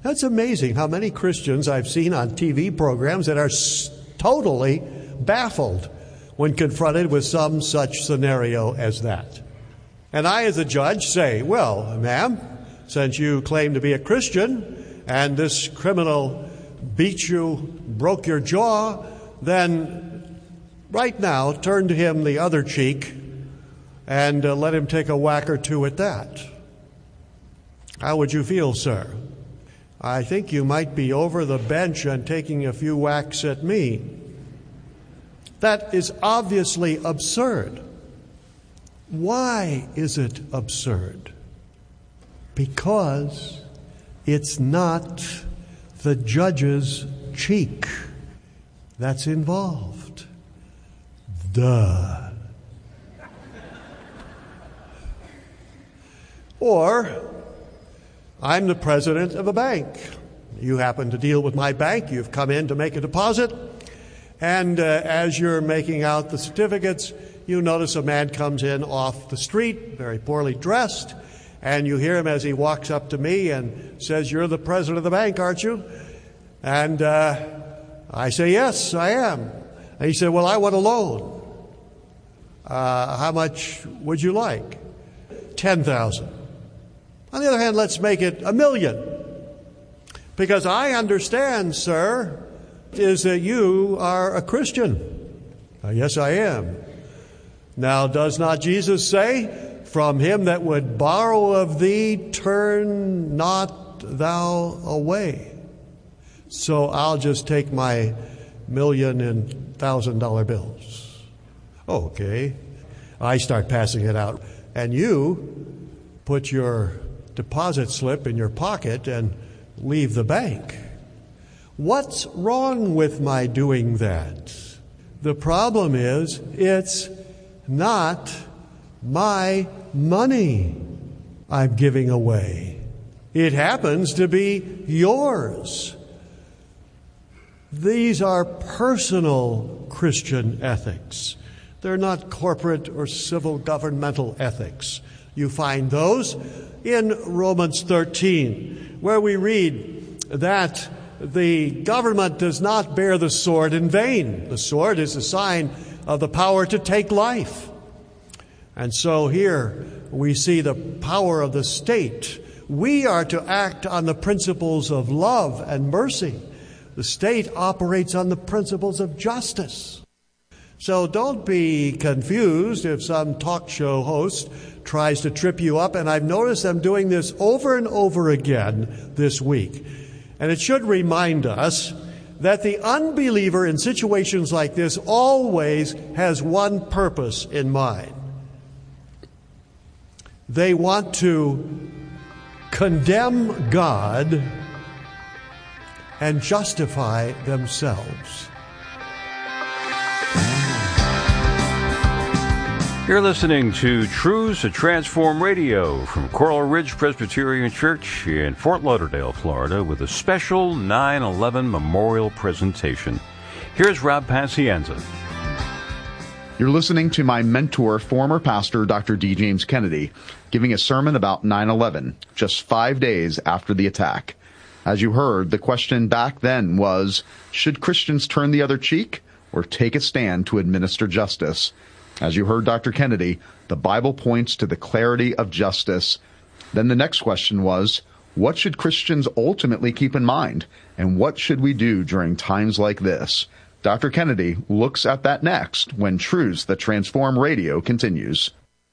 That's amazing how many Christians I've seen on TV programs that are totally baffled when confronted with some such scenario as that. And I, as a judge, say, well, ma'am, since you claim to be a Christian and this criminal beat you, broke your jaw, then right now turn to him the other cheek and let him take a whack or two at that. How would you feel, sir? I think you might be over the bench and taking a few whacks at me. That is obviously absurd. Why is it absurd? Because it's not the judge's cheek that's involved. Duh. Or, I'm the president of a bank. You happen to deal with my bank. You've come in to make a deposit. And as you're making out the certificates, you notice a man comes in off the street, very poorly dressed, and you hear him as he walks up to me and says, "You're the president of the bank, aren't you?" And I say, "Yes, I am." And he said, "Well, I want a loan. How much would you like?" $10,000. On the other hand, let's make it $1 million. Because I understand, sir, is that you are a Christian. Yes, I am. Now, does not Jesus say, "From him that would borrow of thee, turn not thou away"? So I'll just take my $1,000,000 and $1,000 bills. Okay. I start passing it out. And you put your deposit slip in your pocket and leave the bank. What's wrong with my doing that? The problem is it's not my money I'm giving away. It happens to be yours. These are personal Christian ethics. They're not corporate or civil governmental ethics. You find those in Romans 13, where we read that the government does not bear the sword in vain. The sword is a sign of the power to take life. And so here we see the power of the state. We are to act on the principles of love and mercy. The state operates on the principles of justice. So don't be confused if some talk show host tries to trip you up. And I've noticed them doing this over and over again this week. And it should remind us that the unbeliever in situations like this always has one purpose in mind. They want to condemn God and justify themselves. You're listening to Truths to Transform Radio from Coral Ridge Presbyterian Church in Fort Lauderdale, Florida, with a special 9/11 memorial presentation. Here's Rob Pacienza. You're listening to my mentor, former pastor Dr. D. James Kennedy, giving a sermon about 9/11, just 5 days after the attack. As you heard, the question back then was, should Christians turn the other cheek or take a stand to administer justice? As you heard Dr. Kennedy, the Bible points to the clarity of justice. Then the next question was, what should Christians ultimately keep in mind? And what should we do during times like this? Dr. Kennedy looks at that next when Truths That Transform Radio continues.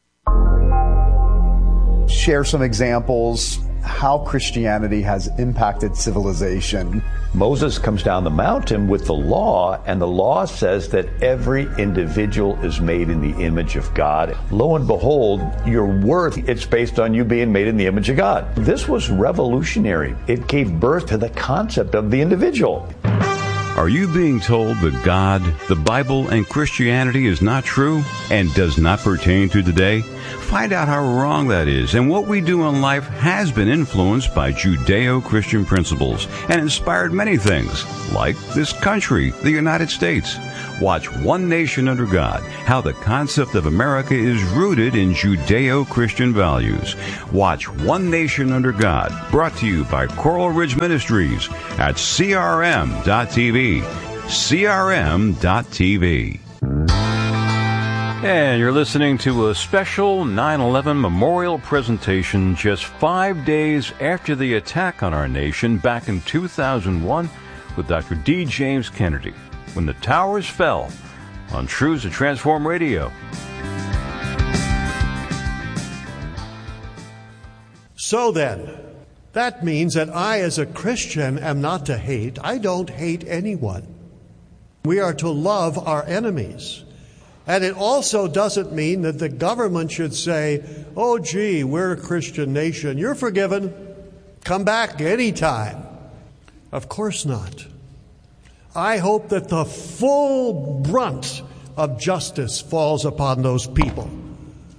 Share some examples how Christianity has impacted civilization. Moses comes down the mountain with the law, and the law says that every individual is made in the image of God. Lo and behold, your worth, it's based on you being made in the image of God. This was revolutionary. It gave birth to the concept of the individual. Are you being told that God, the Bible, and Christianity is not true and does not pertain to today? Find out how wrong that is and what we do in life has been influenced by Judeo-Christian principles and inspired many things, like this country, the United States. Watch One Nation Under God, how the concept of America is rooted in Judeo-Christian values. Watch One Nation Under God, brought to you by Coral Ridge Ministries at crm.tv. crm.tv. And you're listening to a special 9/11 memorial presentation just 5 days after the attack on our nation back in 2001 with Dr. D. James Kennedy, When the Towers Fell, on Truths to Transform Radio. So then, that means that I, as a Christian, am not to hate. I don't hate anyone. We are to love our enemies. And it also doesn't mean that the government should say, oh, gee, we're a Christian nation. You're forgiven. Come back anytime. Of course not. I hope that the full brunt of justice falls upon those people.